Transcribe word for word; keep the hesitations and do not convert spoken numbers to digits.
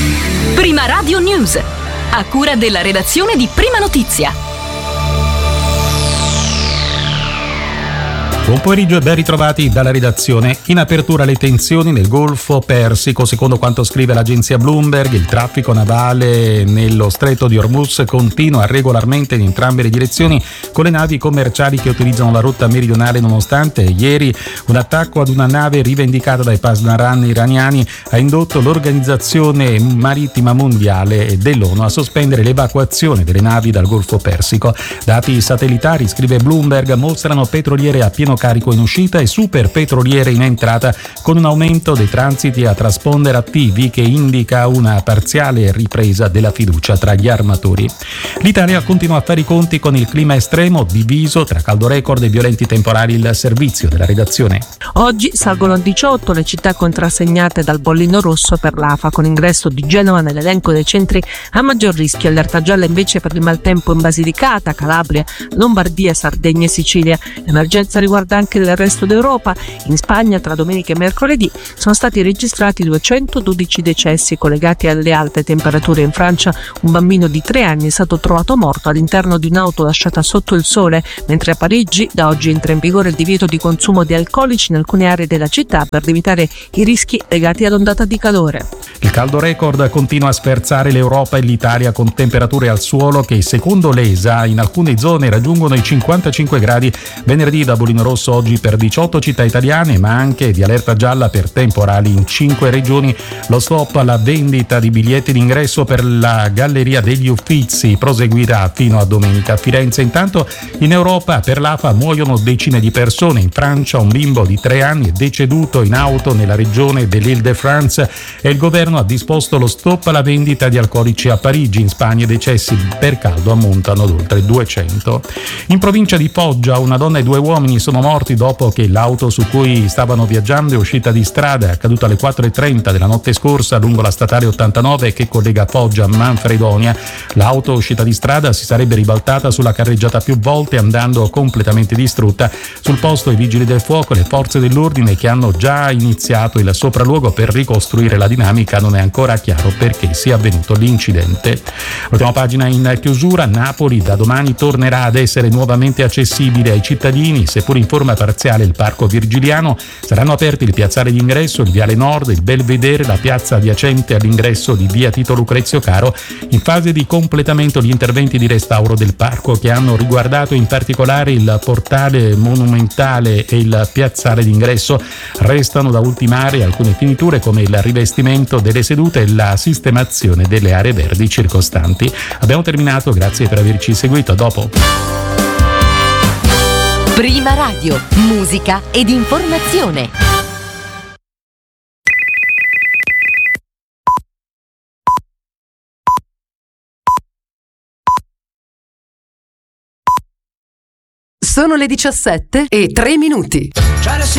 Prima Radio News, a cura della redazione di Prima Notizia. Buon pomeriggio e ben ritrovati dalla redazione. In apertura le tensioni nel Golfo Persico. Secondo quanto scrive l'agenzia Bloomberg, il traffico navale nello stretto di Hormuz continua regolarmente in entrambe le direzioni con le navi commerciali che utilizzano la rotta meridionale, nonostante ieri un attacco ad una nave rivendicata dai Pasdaran iraniani ha indotto l'Organizzazione Marittima Mondiale dell'ONU a sospendere l'evacuazione delle navi dal Golfo Persico. Dati satellitari, scrive Bloomberg, mostrano petroliere a pieno carico in uscita e super petroliere in entrata, con un aumento dei transiti a transponder attivi che indica una parziale ripresa della fiducia tra gli armatori. L'Italia continua a fare i conti con il clima estremo, diviso tra caldo record e violenti temporali. Il servizio della redazione. Oggi salgono a diciotto le città contrassegnate dal bollino rosso per l'A F A, con ingresso di Genova nell'elenco dei centri a maggior rischio. Allerta gialla invece per il maltempo in Basilicata, Calabria, Lombardia, Sardegna e Sicilia. L'emergenza riguarda anche del resto d'Europa. In Spagna tra domenica e mercoledì sono stati registrati duecentododici decessi collegati alle alte temperature. In Francia un bambino di tre anni è stato trovato morto all'interno di un'auto lasciata sotto il sole, mentre a Parigi da oggi entra in vigore il divieto di consumo di alcolici in alcune aree della città per limitare i rischi legati all'ondata di calore. Il caldo record continua a sferzare l'Europa e l'Italia, con temperature al suolo che secondo l'E S A in alcune zone raggiungono i cinquantacinque gradi. Venerdì da bollino rosso oggi per diciotto città italiane, ma anche di allerta gialla per temporali in cinque regioni. Lo stop alla vendita di biglietti d'ingresso per la Galleria degli Uffizi proseguirà fino a domenica. A Firenze intanto in Europa per l'A F A muoiono decine di persone. In Francia un bimbo di tre anni è deceduto in auto nella regione dell'Île-de-France e il governo ha disposto lo stop alla vendita di alcolici a Parigi. In Spagna i decessi per caldo ammontano ad oltre duecento. In provincia di Foggia una donna e due uomini sono morti dopo che l'auto su cui stavano viaggiando è uscita di strada. È accaduto alle quattro e trenta della notte scorsa lungo la statale ottantanove che collega Foggia a Manfredonia. L'auto uscita di strada si sarebbe ribaltata sulla carreggiata più volte, andando completamente distrutta. Sul posto i vigili del fuoco e le forze dell'ordine, che hanno già iniziato il sopralluogo per ricostruire la dinamica. Non è ancora chiaro perché sia avvenuto l'incidente. Ultima pagina in chiusura. Napoli da domani tornerà ad essere nuovamente accessibile ai cittadini, seppur in forma parziale. Il Parco Virgiliano. Saranno aperti il piazzale d'ingresso, il viale Nord, il Belvedere, la piazza adiacente all'ingresso di via Tito Lucrezio Caro. In fase di completamento gli interventi di restauro del parco, che hanno riguardato in particolare il portale monumentale e il piazzale d'ingresso. Restano da ultimare alcune finiture come il rivestimento delle sedute e la sistemazione delle aree verdi circostanti. Abbiamo terminato, grazie per averci seguito. A dopo. Prima Radio, musica ed informazione. Sono le diciassette e tre minuti.